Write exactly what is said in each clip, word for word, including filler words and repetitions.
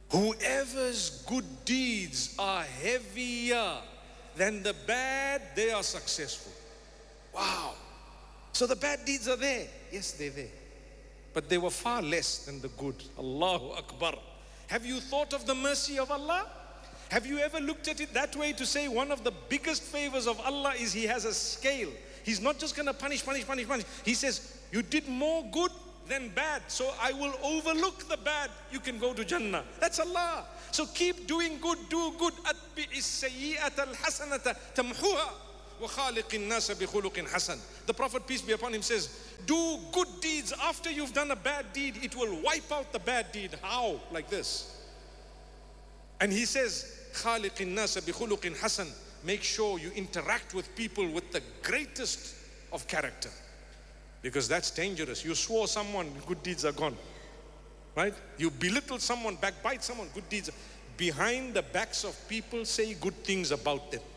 Whoever's good deeds are heavier than the bad, they are successful. Wow. So the bad deeds are there. Yes, they're there. But they were far less than the good. Allahu Akbar. Have you thought of the mercy of Allah? Have you ever looked at it that way, to say one of the biggest favors of Allah is He has a scale. He's not just going to punish, punish, punish, punish. He says, you did more good than bad, so I will overlook the bad. You can go to Jannah. That's Allah. So keep doing good, do good. أَتْبِعِ السَّيِّئَةَ الْحَسَنَةَ تَمْحُوهَا وَخَالِقِ النَّاسَ بِخُلُقٍ حَسَنٍ. The Prophet, peace be upon him, says, do good deeds after you've done a bad deed. It will wipe out the bad deed. How? Like this. And he says, خَالِقِ النَّاسَ بِخُلُقٍ حَسَنٍ. Make sure you interact with people with the greatest of character. Because that's dangerous. You swore someone, good deeds are gone. Right? You belittle someone, backbite someone, good deeds. Behind the backs of people, say good things about them.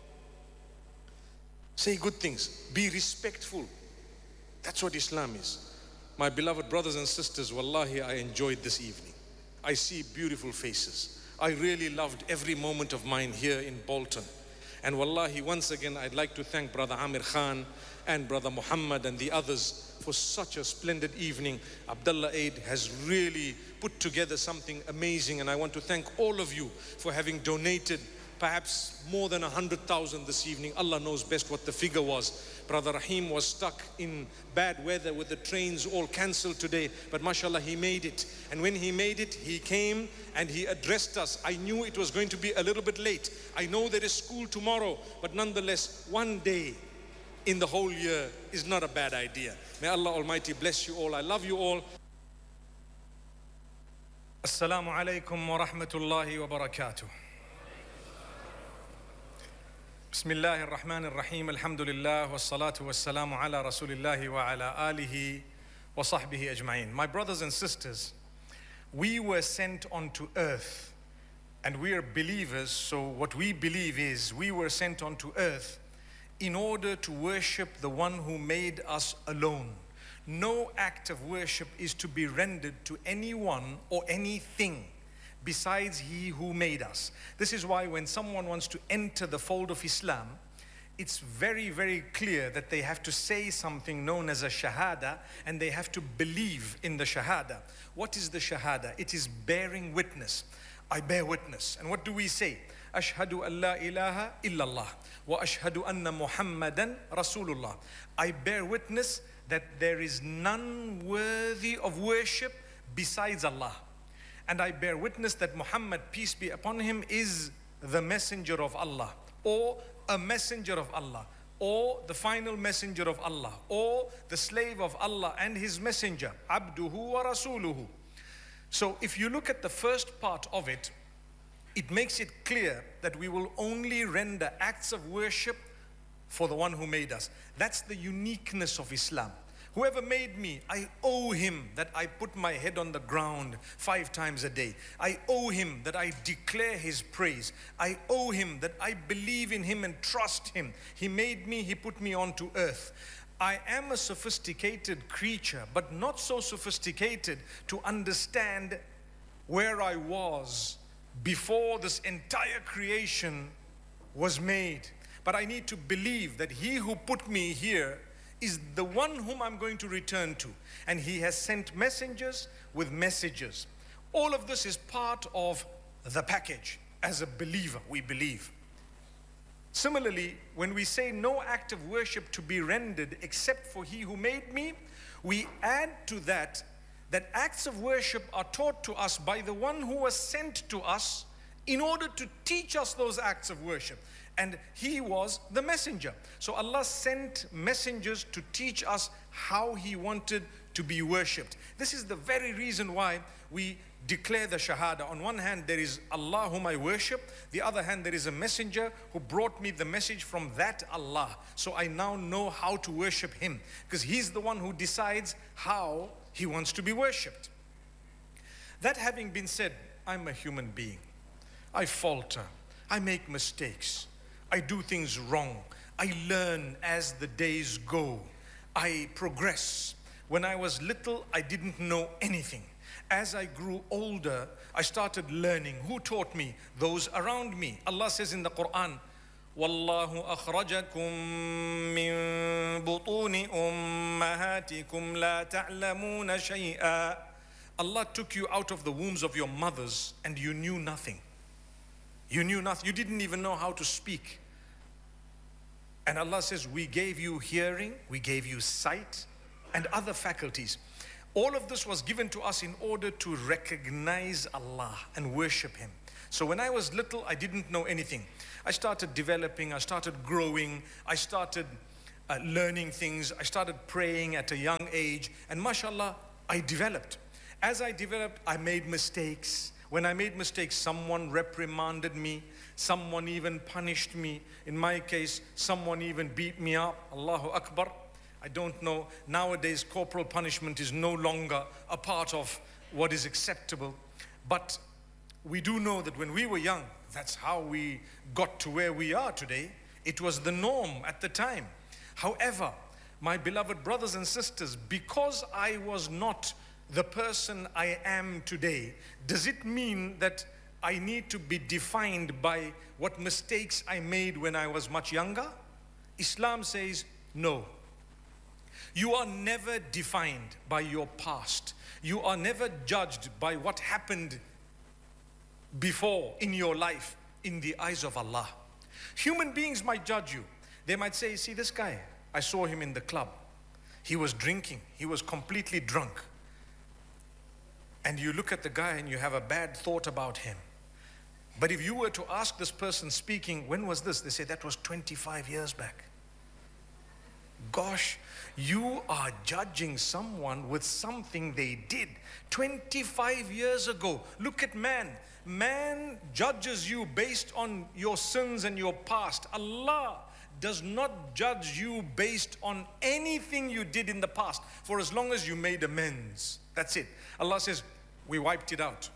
Say good things. Be respectful. That's what Islam is. My beloved brothers and sisters, wallahi, I enjoyed this evening. I see beautiful faces. I really loved every moment of mine here in Bolton. And wallahi, once again, I'd like to thank Brother Amir Khan and Brother Muhammad and the others for such a splendid evening. Abdullah Aid has really put together something amazing, and I want to thank all of you for having donated perhaps more than a hundred thousand this evening. Allah knows best what the figure was. Brother Rahim was stuck in bad weather with the trains all cancelled today, but mashallah, he made it. And when he made it, he came and he addressed us. I knew it was going to be a little bit late. I know there is school tomorrow, but nonetheless, one day in the whole year is not a bad idea. May Allah Almighty bless you all. I love you all. Assalamu alaikum wa rahmatullahi wa barakatuh. Bismillahir Rahmanir Rahim. Alhamdulillah wassalatu wassalamu ala Rasulillahi wa ala alihi wa sahbihi ajma'in. My brothers and sisters, we were sent onto earth, and we are believers, so what we believe is we were sent onto earth in order to worship the one who made us alone. No act of worship is to be rendered to anyone or anything besides He who made us. This is why when someone wants to enter the fold of Islam, it's very, very clear that they have to say something known as a shahada, and they have to believe in the shahada. What is the shahada? It is bearing witness. I bear witness. And what do we say? Ashhadu an la ilaha illallah wa ashhadu anna Muhammadan Rasulullah. I bear witness that there is none worthy of worship besides Allah. And I bear witness that Muhammad, peace be upon him, is the messenger of Allah, or a messenger of Allah, or the final messenger of Allah, or the slave of Allah and His messenger, abduhu wa rasuluhu. So if you look at the first part of it, it makes it clear that we will only render acts of worship for the one who made us. That's the uniqueness of Islam. Whoever made me, I owe him that I put my head on the ground five times a day. I owe him that I declare his praise. I owe him that I believe in him and trust him. He made me, he put me onto earth. I am a sophisticated creature, but not so sophisticated to understand where I was before this entire creation was made. But I need to believe that He who put me here is the one whom I'm going to return to. And He has sent messengers with messages. All of this is part of the package. As a believer, we believe. Similarly, when we say no act of worship to be rendered except for He who made me, we add to that that acts of worship are taught to us by the one who was sent to us in order to teach us those acts of worship. And He was the messenger. So Allah sent messengers to teach us how He wanted to be worshipped. This is the very reason why we declare the shahada. On one hand, there is Allah whom I worship. The other hand, there is a messenger who brought me the message from that Allah. So I now know how to worship Him, because He's the one who decides how He wants to be worshipped. That having been said, I'm a human being. I falter. I make mistakes. I do things wrong. I learn as the days go. I progress. When I was little, I didn't know anything. As I grew older, I started learning. Who taught me? Those around me. Allah says in the Quran, وَاللَّهُ أَخْرَجَكُم مِّن بُطُونِ أُمَّهَاتِكُمْ لَا تَعْلَمُونَ شَيْئًا. Allah took you out of the wombs of your mothers and you knew nothing. You knew nothing. You didn't even know how to speak. And Allah says, we gave you hearing, we gave you sight, and other faculties. All of this was given to us in order to recognize Allah and worship Him. So when I was little, I didn't know anything. I started developing, I started growing, I started uh, learning things, I started praying at a young age, and mashallah, I developed. As I developed, I made mistakes. When I made mistakes, someone reprimanded me, someone even punished me. In my case, someone even beat me up. Allahu Akbar. I don't know. Nowadays, corporal punishment is no longer a part of what is acceptable. But we do know that when we were young, that's how we got to where we are today. It was the norm at the time. However, my beloved brothers and sisters, because I was not the person I am today, does it mean that I need to be defined by what mistakes I made when I was much younger? Islam says no. You are never defined by your past. You are never judged by what happened before in your life in the eyes of Allah. Human beings might judge you. They might say, see this guy, I saw him in the club. He was drinking. He was completely drunk. And you look at the guy and you have a bad thought about him. But if you were to ask this person speaking, when was this? They say, that was twenty-five years back. Gosh, you are judging someone with something they did twenty-five years ago. Look at man. Man judges you based on your sins and your past. Allah does not judge you based on anything you did in the past, for as long as you made amends. That's it. Allah says, we wiped it out.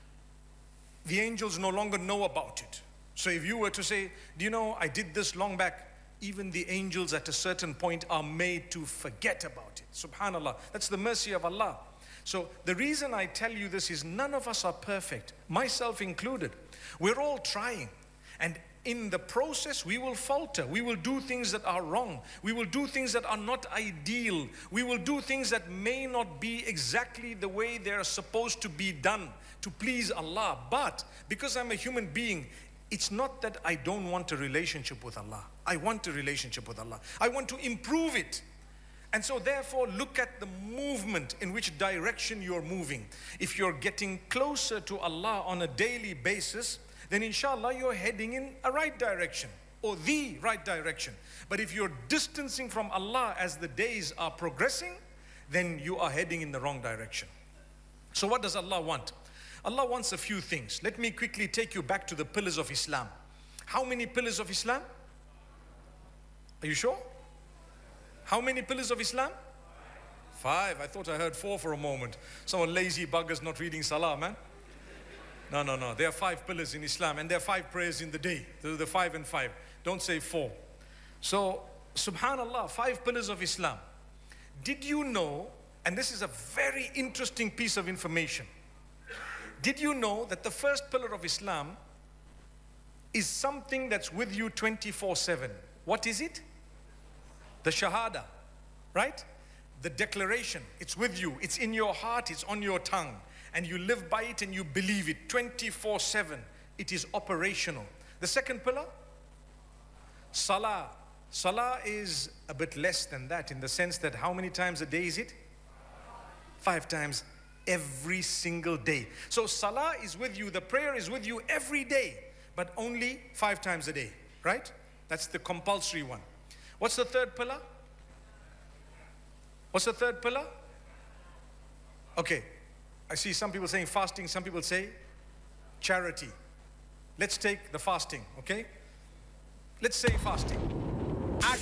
The angels no longer know about it. So if you were to say, do you know, I did this long back, even the angels at a certain point are made to forget about it. Subhanallah. That's the mercy of Allah. So the reason I tell you this is none of us are perfect, myself included. We're all trying. And in the process, we will falter. We will do things that are wrong. We will do things that are not ideal. We will do things that may not be exactly the way they're supposed to be done to please Allah. But because I'm a human being, it's not that I don't want a relationship with Allah. I want a relationship with Allah. I want to improve it. And so therefore, look at the movement in which direction you're moving. If you're getting closer to Allah on a daily basis, then inshallah you're heading in a right direction, or the right direction. But if you're distancing from Allah as the days are progressing, then you are heading in the wrong direction. So what does Allah want? Allah wants a few things. Let me quickly take you back to the pillars of Islam. How many pillars of Islam? Are you sure? How many pillars of Islam? Five. I thought I heard four for a moment. Someone lazy buggers not reading Salah, man. No, no, no. There are five pillars in Islam, and there are five prayers in the day. They're the five and five. Don't say four. So, subhanallah, five pillars of Islam. Did you know, and this is a very interesting piece of information, did you know that the first pillar of Islam is something that's with you twenty-four seven? What is it? The Shahada, right? The declaration. It's with you. It's in your heart. It's on your tongue. And you live by it and you believe it twenty-four seven. It is operational. The second pillar, Salah. Salah is a bit less than that in the sense that how many times a day is it? Five times every single day. So Salah is with you, the prayer is with you every day, but only five times a day, right? That's the compulsory one. What's the third pillar? What's the third pillar? Okay. I see some people saying fasting, some people say charity. Let's take the fasting, okay? Let's say fasting. Pearl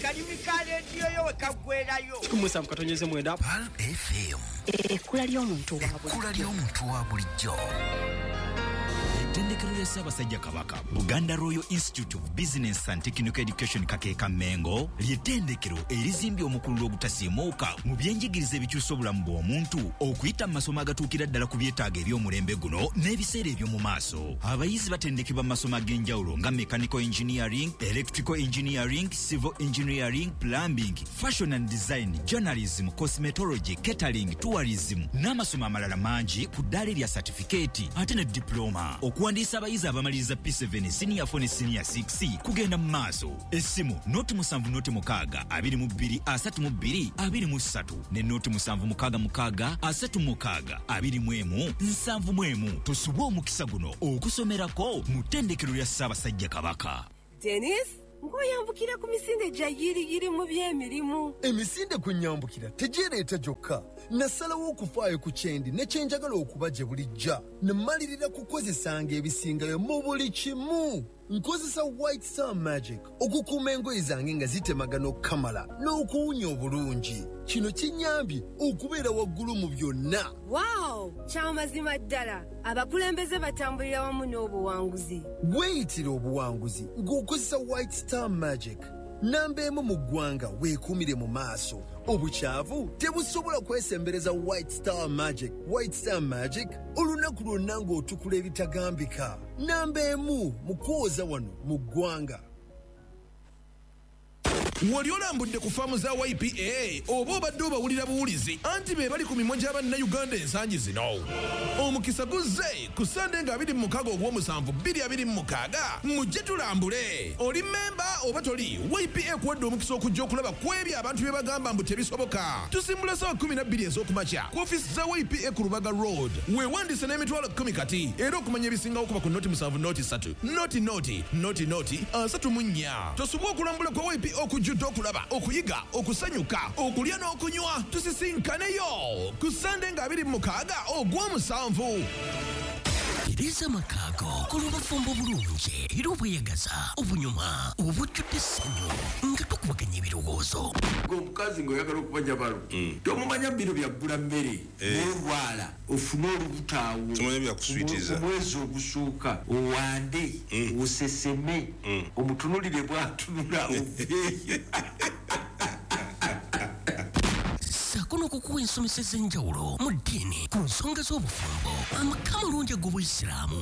F M. Ekkula ly'omuntu wa bulijjo. mutendekero ya Ssaabasajja Kabaka Buganda Royal Institute of Business and Technical Education Kakeeka Mengo ly'ettendekero erizimbye omukululo ogutasiimuuka mu byenjigiriza ebikyusa obulamu bw'omuntu okuyita mu masomo agatuukira ddala ku byetaago eby'omulembe guno n'ebiseera eby'omu maaso. Abayizi batendekebwa mu masomo ag'enjawulo nga mechanical engineering, electrical engineering, civil engineering, plumbing, fashion and design, journalism, cosmetology, catering, tourism n'amasomo amalala mangi ku ddaala erya certificate ate ne diploma. Okuwandiisa abayizi abamaliriza P seven senior four ne senior six kugenda mu maaso. Essimu noti musanvu noti mukaaga abiri mu bbiri asatu mu bbiri abiri mu ssatu ne noti musanvu mukaaga mukaaga asatu mukaaga abiri mu emu nsanvu mu emu. Tosubwa omukisa guno okusomerako mu ttendekero lya Ssaabasajja Kabaka. Dennis, ngoyambukira ku misinde gya yiriyiri mu by'emirimu. Emisinde kwe nyambukira tegireeta gyokka. Nasalawo okufaayo ku kyendi ne kyenjagala okuba gye bulijja. Ne mmalirira kukozesanga ebisingayo mu buli kimu. Nkozesa White Star Magic okukuuma engoye zange nga zitemagana okukamala n'okuwunya obulungi. Kino kinyambye okubeera waggulu mu byonna. Wow, kyamazima ddala. Abakulembeze batambulira wamu n'obuwanguzi. Weeyitira obuwanguzi ng'okozesa White Star Magic. Namba emu mu ggwanga weekuumire mu maaso. Obukyavu tebusobola kwesembereza White Star Magic. White Star Magic olunaku lwonna ng'otukula ebitagambika. Namba emu mu kwoza wano mu ggwanga. Wali olambudde ku faamu za Y P A oba obadde obawulira buwulizi anti be bali ku mimwa gy'Abannayuganda ensangi zino. Omukisa guzze ku Sande nga abiri mu mukaaga ogw'omusanvu bbiri abiri mu mukaaga mujje tulambule. Oli memba oba toli, Y P A kuwadde omukisa okujja okulaba ku ebyo abantu bye bagamba mbu tebisoboka. Tusimbula ssaawa kkumi na bbiri ez'okumakya ku ofiisi za Y P A ku Lubaga Road. Weewandiise n'emitwalo kkumi kati era okumanya ebisingawo kuba ku noti musanvu noti ssatu noti noti noti noti asatu mu nnya. Tosubwa okulambula kwa Y P A okujja okulaba okuyiga okusanyuka okulya n'okunywa tusisinkanayo ku Sande nga abiri mu mukaaga ogw'omusanvu. Tereza Makaago kulubafumbo bulungi era obweyagaza obunyuma obujjudde essanyu nga tukubaganya ebirowoozo. Omukazi ng'oyagala okubanja balo tomumanya biro byaggula mmere n'olwala ofune olubutaawo omwezi ogusooka owande oseseme omutunulire bw'atunula oveeyo. Sakono kukuwa ensomesa ez'enjawulo mu ddiini ku nsonga z'obufumbo amaka malungi ag'Obuyisiraamu.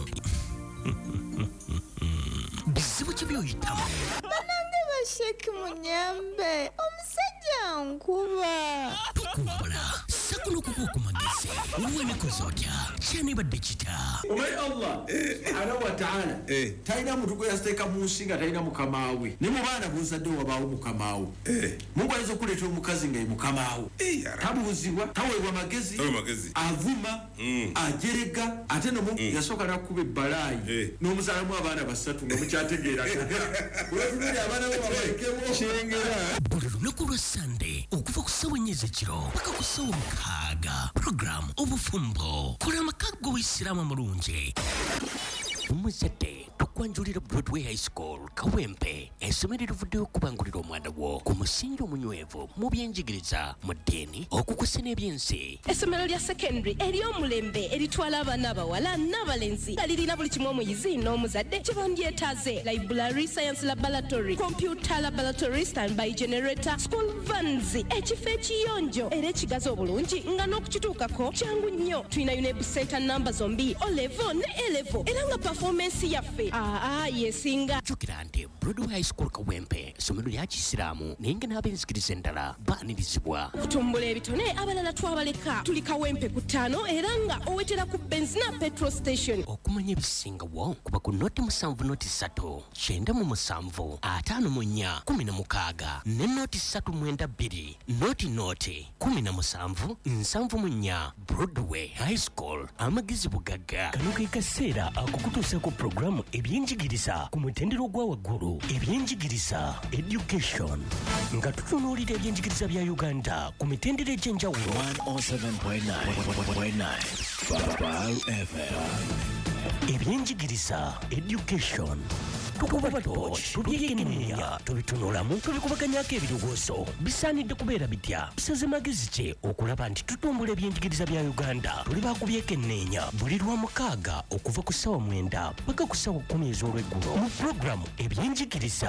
Bizibu ki by'oyitamu? Banange basheki munyambe omusajja nkuba. Tukumbula sakono kukuwa ku magezi wenekoze otya kyanibadde kita. Omanyi Allah subhanahu wa ta'ala talina muntu gwe yasiteeka mu nsi nga talina mukamaawe. Ne mu baana b'ozadde wabaawo mukamaawe. Mungu ayinza okuleetera omukazi nga ye mukamaawe. Tabuuzibwa, taweebwa magezi, avuma, ajerega, ate n'omu yasooka n'akkuba ebbalaayi n'omuzaalamu abaana basatu nga mukyategeera. Olwatunuulira abaana bo babalekemu kyengera. Buli lunaku lwa Sande okuva ku ssaawa ennya ez'ekiro paka ku ssaawa mukaaga program obufumbo kola amaka g'Obuyisiraamu amulungi. Omuzadde tukwanjulira Broadway High School Kawempe essomero erivuddeyo okubangulira omwana wo ku musingi omunywevu mu byenjigiriza mu ddiini okukusa n'ebyensi. Essomero lya secondary ery'omulembe eritwala abaana abawala n'abalenzi nga lirina buli kimu omuyizi n'omuzadde kye bandyetaaze: library, science laboratory, computer laboratory, standby generator, school vans, ekifo ekiyonjo era ekigazi obulungi nga n'okukituukako kyangu nnyo. Tulina UNEB center namba zombi O level ne A level era nga performance yaffe aa yesinga. Jjukira nti Broadway High School Kawempe essomero lya Kisiraamu naye nga n'ab'enzikiriza endala baanirizibwa. Okutumbula ebitone abalala twabaleka. Tuli Kawempe ku ttaano era nga owetera ku benzina petrol station. Okumanya ebisingawo kuba ku noti musanvu noti ssatu kyenda mu musanvu ataano mu nnya kumi na mukaaga ne noti ssatu mwenda bbiri noti noti kumi na musanvu nsanvu mu nnya. Broadway High School amagezi bugagga. Kano ke kaseera akukutuusako programu ebyenjigiriza ku mutendera ogwa waggulu ebyenjigiriza education nga tutunuulira ebyenjigiriza bya Uganda ku mitendera egy'enjawulo. one oh seven point nine F M ebyenjigiriza education tukuba torch tubyekenneenya tubitunulamu tubikubaganyako ebirowoozo bisaanidde kubeera bitya bisaze magezi ki okulaba nti tutumbula ebyenjigiriza bya Uganda tuli bakubyekenneenya buli lwa mukaaga okuva ku ssaawa mwenda paka ku ssaawa kkumi ez'olweggulo mu pulogulaamu ebyenjigiriza.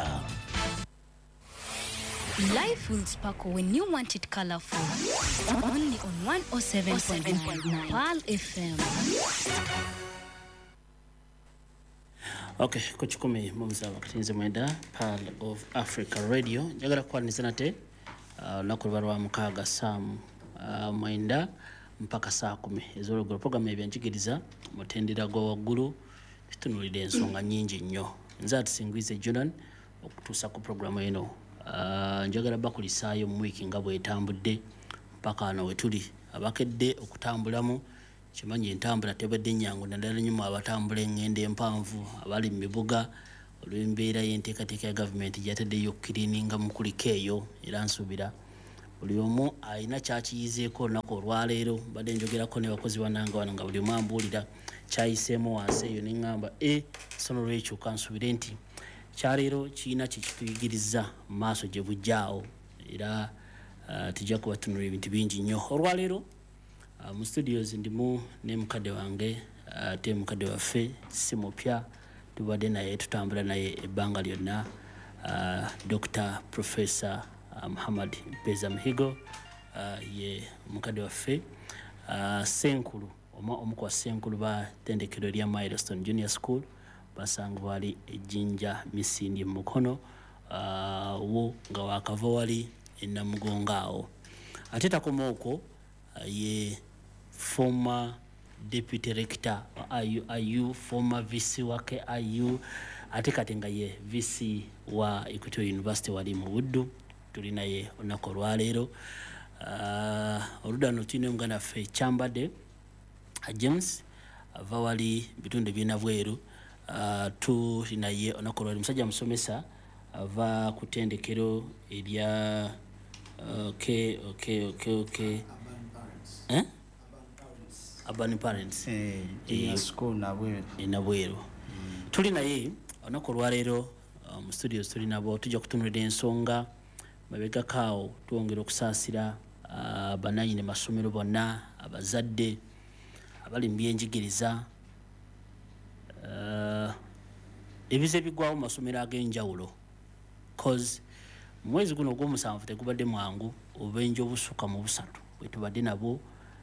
Life will sparkle when you want it colorful. Only on one oh seven point nine Pearl F M. Okay, kuchukumi mumzaba katinze mwenda Pearl of Africa Radio. Njagala kwaniza nate uh, nakuba lwa mukaaga Sam uh, mwenda mpaka saa kumi ez'olweggulo. Program ebyenjigiriza mutendera gwa waggulu tutunulira ensonga nyingi nnyo. Nze atusingize Jordan okutuusa ku program eno. Uh, njagala bakulisaayo mu wiki nga bwetambudde mpaka wano wetuli abakedde okutambulamu kimanyi entambula tebadde nnyangu naddala nnyo abatambula engendo empanvu abali mu bibuga olw'embeera y'enteekateeka ya gavumenti gyataddeyo okukiriininga mu kuliko eyo era nsuubira buli omu alina kyakiyizeeko olunaku olwaleero mbadde njogerako ne bakozi bananga wano nga buli omu ambuulira kyayiseemu wansi eyo ne ŋŋamba e sono lwekyuka nsuubire nti kyaleero kiina kikituyigiriza mu maaso gye bujjaawo era uh, tujja kubatunula ebintu bingi nnyo olwaleero uh, mu studios ndimu ne mukadde wange ate uh, mukadde waffe si mupya tubadde naye tutambula naye ebbanga lyonna uh, Doctor Professor uh, Muhammad Beza Muhigo uh, ye mukadde waffe uh, senkulu omu kwa senkulu ba tendekero lya Milestone Junior School basanga wali ejinja misindi mukono uh, wo nga wakava wali enamugongawo ate takomoko uh, ye former deputy rector wa I U, I U former V C wake I U ate katenga ye V C wa Equatorial University wali mu Buddu tulina ye onako lwaleero uh, oludano tine muganda fe Chambade uh, James ava wali bitunde byena bweru Uh, tu naye onakolwa musajja musomesa ava kutendekero erya okay okay okay okay eh Urban Parents eh ya school na bweru na bweru mm. Tuli naye onakolwa lero mu um, studios tuli nabo tujja kutunulira ensonga mabega kawo tuongera okusaasira uh, bananyine masomero bonna abazadde abali mbyenjigiriza Uh, ebize bigwawo mu masomero ag'enjawulo cause mwezi guno ogw'omusanvu tegubadde mwangu obubenje obusuka mu busatu bwetubadde nabo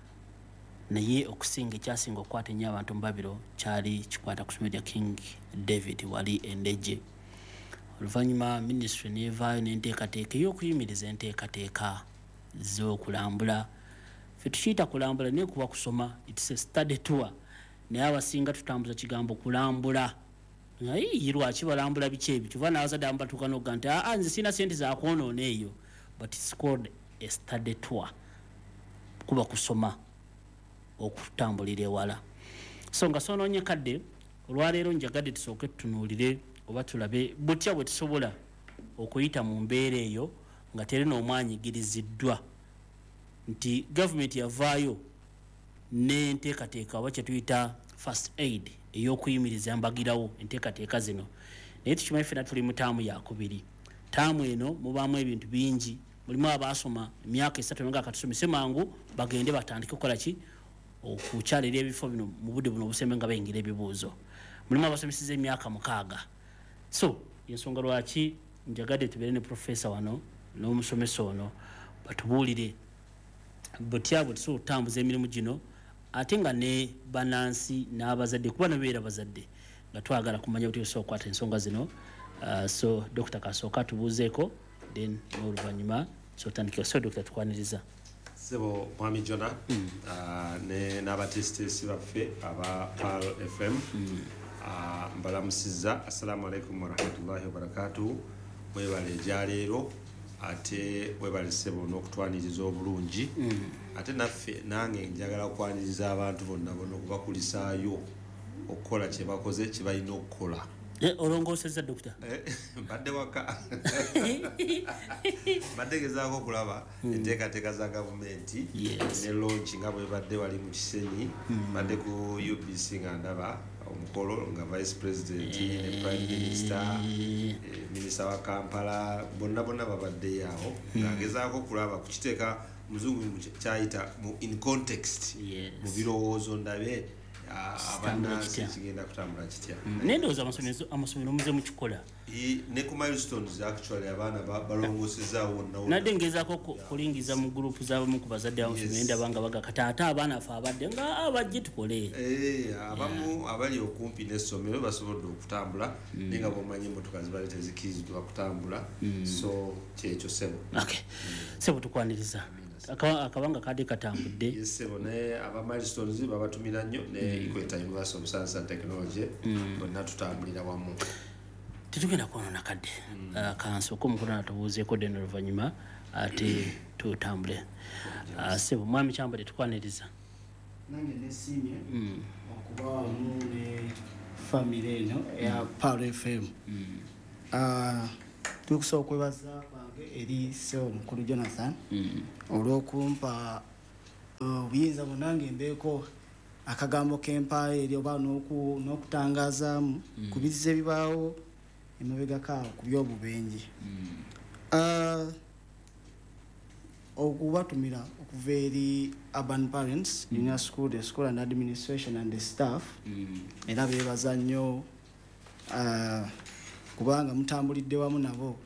naye okusinga ekyasinga okukwata ennyo abantu mu Babiro kyali kikwata ku ssomero lya King David wali endeje oluvannyuma ministry neevaayo n'enteekateeka ey'okuyimiriza enteekateeka z'okulambula ffe tukiyita kulambula naye kuba kusoma it's a study tour naye abasinga tutambuza kigambo kulambula naye lwaki balambula biki ebyo kyova n'abazadde abamu batuuka n'okuga nti aa nze sirina ssente za kwonoona eyo but it's called a study tour kuba kusoma okutambulira ewala so nga soonoonye kadde olwaleero njagadde tusooke tutunuulire oba tulabe butya bwe tusobola okuyita mu mbeera eyo nga tere n'omwanyigiriziddwa nti gavumenti yavaayo n'enteekateeka oba kyetuyita first aid ey'okuyimiriza mbagirawo enteekateeka zino naye tukimanyi ffena tuli mu taamu yakubiri taamu eno mubaamu ebintu bingi mulimu abaasoma emyaka esatu nga akatusomese mangu bagende batandike kukola ki okukyalira ebifo bino mu budde buno obusembe nga bayingira ebibuuzo mulimu abasomeseza emyaka mukaaga so yensonga lwaki njagadde tubeere ne profesa wano n'omusomesa ono batubuulire butya bwe tusobola okutambuza emirimu gino ate nga ne banansi n'abazadde kuba nabeera bazadde nga twagala kumanya buti tusobola okukwata ensonga zino uh, so Doctor kasooka tubuuzeeko then n'oluvannyuma sotandikira so Doctor tukwaniriza sebo mwami Jona mm. uh, ne n'abatesitesi baffe aba Pearl F M mm. uh, mbalamusizza assalamu alaikum warahmatullahi wabarakatuh mwebale ejaleero ate webale sebo n'okutwaniriza obulungi mm. ate naffe nange njagala okwaniriza abantu bonna bonna okubakulisaayo okukola kye bakoze kye balina okukola eh olongoosezza Doctor mbadde waka mbadde gezaako okulaba enteekateeka za gavumenti ne launch nga bwe badde wali mu Kisenyi mbadde ku U B C nga ndaba omukolo nga vice president ne prime minister minister wa Kampala bonna bonna babadde awo ngagezaako kulaba kukiteeka muzungu kyayita mu in context mu birowoozo ndabe abannansi kigenda kutambula kitya nendoza amasomero muze mukikola ne ku milestones actually abaana balongosezaawo nawo nadde ngezaako kulingiza mu group z'abamu ku bazadde amasomero ndabanga bagakata ate abaana afe abadde nga abajje tukole abamu abali okumpi n'essomero basobodde okutambula naye nga bwomanyi emmotoka zibali tezikirizibwa kutambula so kyekyo sebo sebo tukwaniriza akabanga kadde katambudde yesebo naye aba milestones babatumira nnyo ne Equator University of Science and Technology bonna tutambulira wamu tetugenda kuonona kadde kansooka omukulu natubuuzeeko dde n'oluvannyuma ate tutambule sebo mwami Kyambadde tukwaniriza nange nesiimye okuba wamu ne famire eno eya Pearl F M tukusobola okwebaza kwange eri Sebo Mukulu Jonathan olw'okumpa obuyinza bunange mbeeko akagambo k'empaayo eri oba n'okutangazaamu ku bizibu ebibaawo emabegakaawo ku by'obubenje okubatumira okuva eri urban parents junior school, the school and administration and the staff era beebaza nnyo kubanga mutambulidde wamu nabo.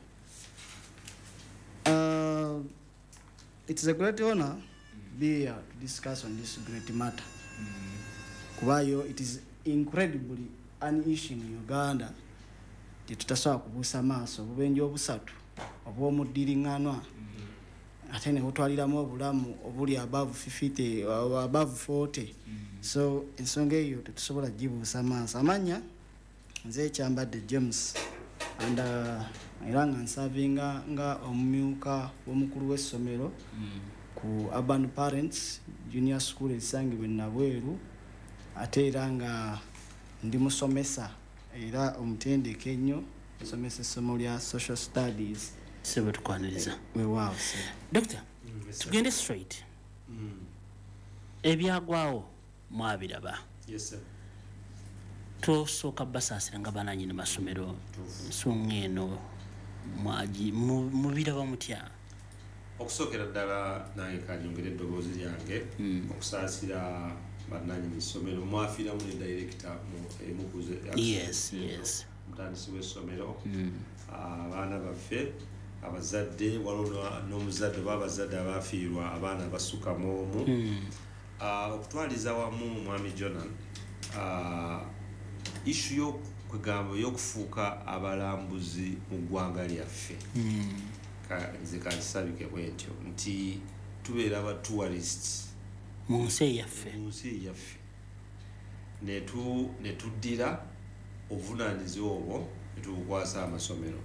Uh, it's a great honor to be here to discuss on this great matter. Kubayo, it is incredibly an issue in Uganda. Tutasobola kubuusa maaso obubenje obusatu obw'omuddiringanwa ate ne butwaliramu obulamu obuli above fifty above forty. So ensonga eyo tetusobola gibuusa maaso. Amanya nze Kyambadde James and uh, era nga nsavinga nga omumyuka w'omukulu w'essomero ku urban parents junior school esangibwe Nabweru ate era nga ndi musomesa era omutendeke ennyo nsomesa essomo lya social studies. Sebo tukwaniriza weewaawo doctor tugende straight ebyagwawo mwabiraba. Yes sir. Tosooka basaasira nga bananyini masomero nsonga eno mubiraba mutya? Okusookera ddala nange kanyongera eddoboozi lyange okusaasira bannanyini essomero mwafiiramu ne director emukuze mutandisi w'essomero abaana baffe abazadde waliwo n'omuzadde oba abazadde abaafiirwa abaana abasukkamu omu okutwaliza wamu mwami Jonan ishu y'okugamba y'okufuuka abalambuzi mu ggwanga lyaffe nze kansabike bwentyo nti tubeera aba tourists mu nsi eyaffe mu nsi eyaffe ne tuddira obuvunaanyizibwa obwo ne tubukwasa amasomero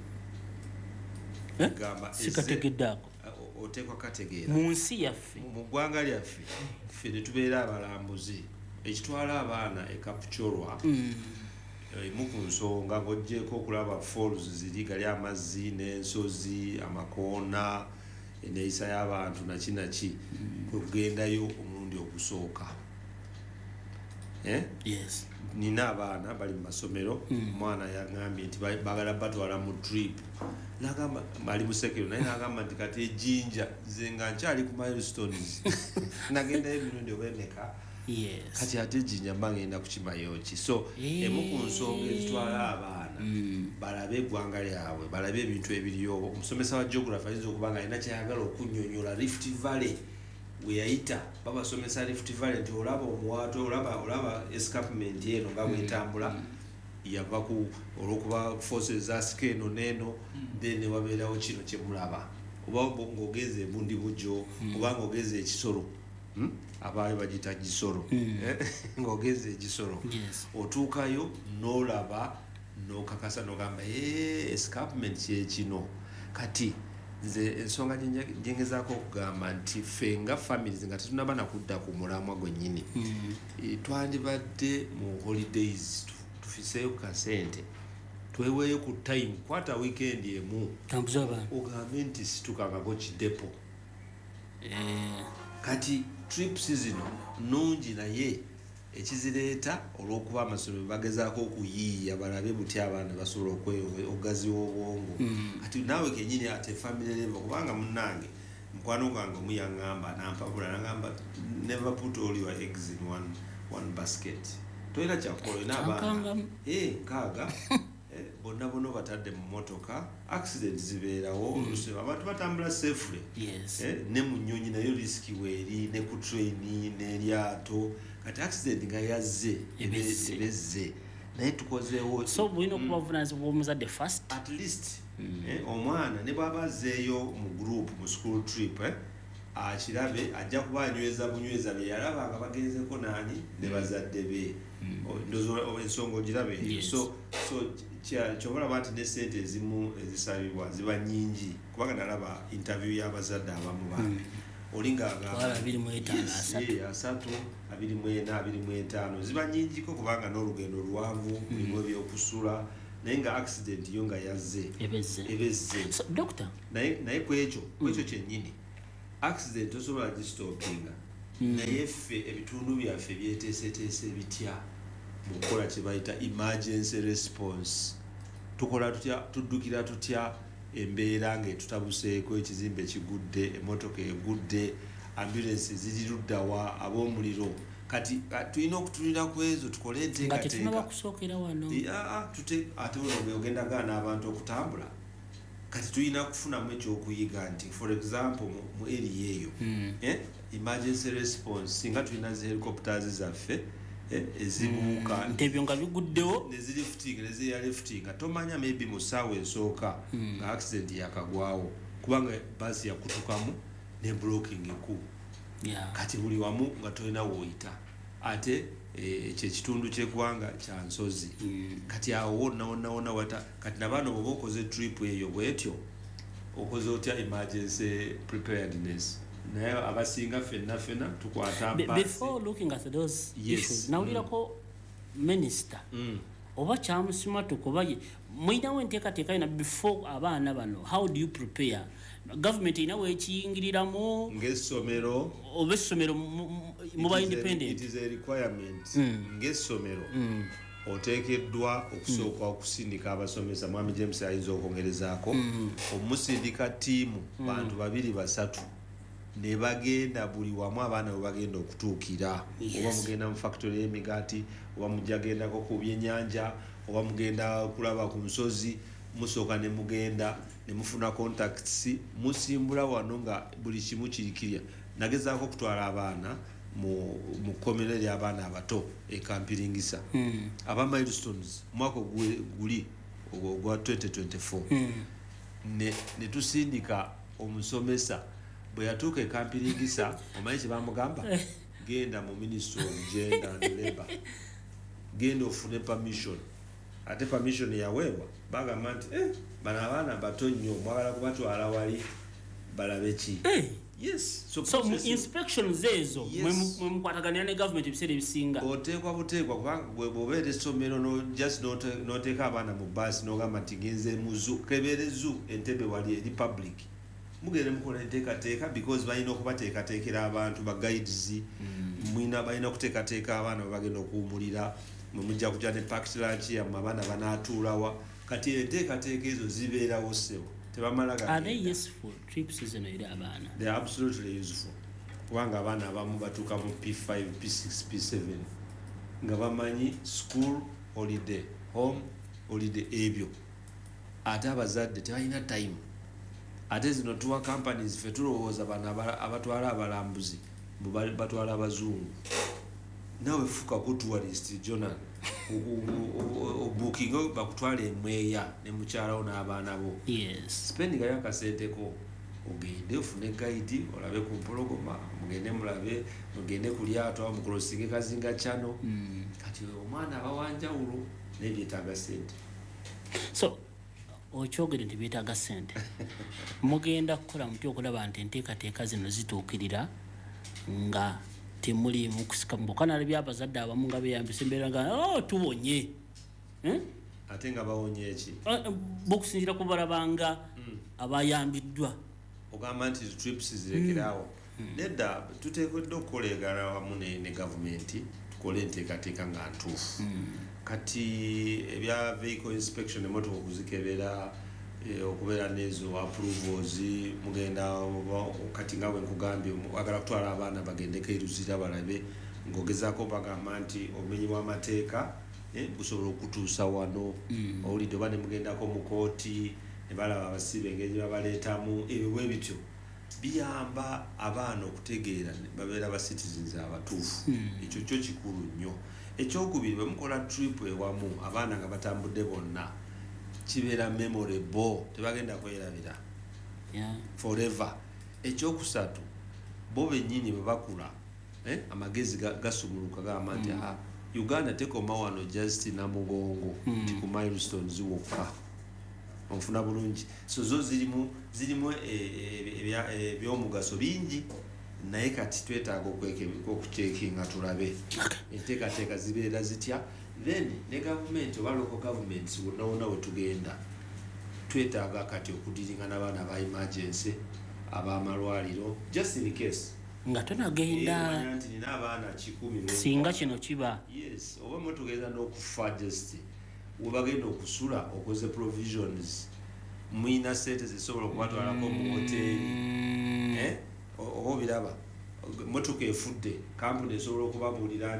sikategedde ako oteekwa kategeera mu nsi yaffe mu ggwanga lyaffe ffe ne tubeera abalambuzi ekitwala abaana ekapucyorwa emu ku nsonga ng'oggyeko okulaba falls ziri gali amazzi n'ensozi amakoona eneyisa y'abantu naki naki kwe kugendayo omulundi ogusooka. Nina abaana bali mu masomero omwana yagambye nti bagala batwala mu trip nagamba bali mu sekero naye nagamba nti kati ejjinja nze nga nkyali ku milestones nagendayo emirundi obemeka kati ate ejjinja mba ngenda kukimayo ki. So emu ku nsonga ezitwala abaana balabe eggwanga lyabwe balabe ebintu ebiriyo. Omusomesa wa geography ayinza okuba nga alina kyayagala okunnyonnyola Rift Valley we yayita babasomesa Rift Valley nti olaba omuwaato olaba olaba escarpment eno nga bwetambula yava ku olwokuba forces za skeno neno then ne wabeerawo kino kye mulaba oba ng'ogeza ebundi bujjo oba ng'ogeza ekisolo abaayo bagita gisoro ng'ogeza egisoro otuukayo n'olaba n'okakasa n'ogamba escarpment kyekino. Kati nze ensonga gyengezaako okugamba nti ffe nga families nga tetunaba nakudda ku mulamwa gwennyini twandibadde mu holidays tufiseeyo kasente tweweeyo ku time kwata weekend emu ogambe nti situkangako kidepo. Kati trips zino nungi naye ekizireeta olw'okuba amasomero bagezaako okuyiiya balabe buti abaana basobola okweogaziwa obwongo kati naawe kenyini ate family level kubanga munnange mukwano gwange omu yaŋŋamba nampabula naŋŋamba never put all your eggs in one, one basket toyina kyakukola olina abaana nkaaga bonna bonna batadde mu motoka accident zibeerawo olusiba abantu batambula safely ne mu nnyonyi nayo risiki weeri ne ku traini n'eryato kati accident nga yazze ebezze naye tukozeewo so bulina okuba buvunaanyizibwa bw'omuzadde first at least omwana ne bw'aba azzeeyo mu group mu school trip akirabe ajja kuba anyweza bunyweza bye yalabanga bagenzeko naani ne bazadde be ensonga ogirabe so kyobalaba nti ne sente ezimu ezisabibwa ziba nyingi kubanga nalaba interview y'abazadde abamu bange olinga asatu abiri mu ena abiri mu etaano ziba nyingiko kubanga n'olugendo luwanvu mulimu ebyokusula naye nga accident yo nga yazze ebezze naye kwekyo kwekyo kyennyini accident tosobola gistopinga naye ffe ebitundu byaffe byeteeseteese bitya mu kukola kye bayita emergency response tukola tutya tuddukira tutya embeera ng'etutabuseeko ekizimbe kigudde emotoka egudde ambulance ziri luddawa ab'omuliro kati tulina okutulira ku ezo tukole enteekateeka ate ogenda gaana abantu okutambula kati tulina kufunamu ekyokuyiga nti for example mu area eyo emergency response singa tulina zi helicopters zaffe ezibuuka ntebyo nga biguddewo nezirifting nezirya lifting tomanya maybe mu ssaawa esooka nga accident yakagwawo kubanga basi yakutukamu ne blocking eku kati buli wamu nga tolina woyita ate ekyo ekitundu ky'eggwanga kya nsozi kati awo wonna wonna wonna wata kati nabaana bwoba okoze trip eyo bwetyo okoze otya emergency preparedness naye abasinga ffenna ffenna tukwata before looking at those issues nawulirako minister oba kyamusimatuka oba mulinawo enteekateeka yina before abaana bano how do you prepare government inawo ekiyingiriramu ng'essomero oba essomero muba independent it is a requirement ng'essomero oteekeddwa okusooka okusindika abasomesa mwami James ayinza okwongerezaako omusindika ttiimu bantu babiri basatu ne bagenda buli wamu abaana bwe bagenda okutuukira oba mugenda mu factory y'emigaati oba mujagendako ku byennyanja oba mugenda kulaba ku nsozi musooka ne mugenda ne mufuna contacts musimbula wano nga buli kimu kirikirya nagezaako okutwala abaana mu kkomero ly'abaana abato ekampiringisa aba milestones mwaka guli ogwa twenty twenty-four ne tusindika omusomesa bwe yatuuka ekampiringisa omanyi kye bamugamba genda mu ministry of gender and labor genda ofune permission ate permission yaweebwa bagamba nti bano abaana bato nnyo mwagala kubatwala wali balabe ki yes so, so inspections ezo mwe mukwataganira ne government ebiseera ebisinga oteekwa buteekwa kubanga gwe bw'obeera essomero no just n'oteeka abaana mu baasi n'ogamba nti genze mu zoo kebeere zoo Entebbe wali eri public mugende mukola enteekateeka because balina okubateekateekera abantu ba guides mwina balina okuteekateeka abaana bagenda okuwumulira mwe mujja kujja ne packed lunch yammwe abaana banaatuulawa kati enteekateeka ezo zibeerawo ssebo tebamala are they useful trips zino eri abaana they are absolutely useful kubanga abaana abamu batuuka mu P five P six P seven nga bamanyi school holiday home holiday ebyo ate abazadde tebalina time ate zino tuwa companies fe tulowooza bano abatwala abalambuzi batwala abazungu nawe fuka ku tourist journal obukingo bakutwala emweya ne mukyalawo n'abaana bo spendinga yakasenteko ogende ofune guide olabe ku mpologoma mugende mulabe mugende ku lyato mukrosinge kazinga chano kati omwana abawanjawulo nebyetaaga sente so okyogere nti byetaaga sente mugenda kukola muti okulaba nti enteekateeka zino zituukirira nga temuli mukusika mbokana byabazadde abamu nga beyambisa embeera nga oh tubonye ate nga bawonye eki bokusinzira kubalabanga abayambiddwa ogamba nti trips zirekerawo nedda tuteekeddwa okukola egala wamu ne gavumenti tukole enteekateeka nga ntuufu kati ebya vehicle inspection emotoka okuzikebera okubeera nezo approvals mugenda kati nga bwe nkugambye wagala kutwala abaana bagendeko eruzira balabe ng'ogezaako bagamba nti obumenyi bw'amateeka busobola okutuusa wano owulidde oba ne mugendako mu kooti ne balaba abasibe engeri babaleetamu ebyo bwe bityo biyamba abaana okutegeera babeera ba citizens abatuufu ekyo kyo kikulu nnyo ekyokubiri bwe mukola trip ewamu abaana nga batambudde bonna kibeera memorable tebagenda kwerabira forever ekyokusatu bo bennyini bwe bakula amagezi gasumuluka gamba nti Uganda tekoma wano just namugongo nti ku milestones wokka onfuna bulungi so zo zirimu zirimu ebyomugaso bingi naye kati twetaaga okucekinga tulabe enteekateeka zibeera zitya then ne gavumenti oba local governments wonna wonna we tugenda twetaaga kati okudiringa n'abaana ba emergency ab'amalwaliro just in case nga tonagenda nti nina abaana kikumi singa kino kiba yes oba mwe tugenda n'okufa just webagenda okusula okoze provisions mwina sente zisobola okubatwalako mu hoteri oba obiraba motoka efudde kampuni esobola okubabuulira